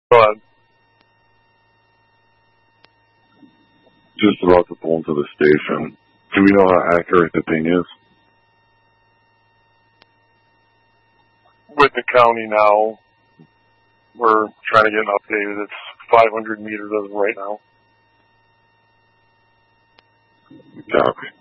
But just about to pull into the station. Do we know how accurate the thing is? with the county now, we're trying to get it updated. It's 500 meters as of right now. Copy.